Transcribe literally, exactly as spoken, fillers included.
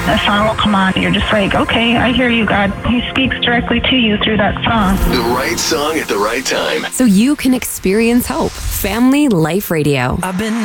a song will come on, and you're just like, okay, I hear you, God. He speaks directly to you through that song. The right song at the right time. So you can experience hope. Family Life Radio. I've been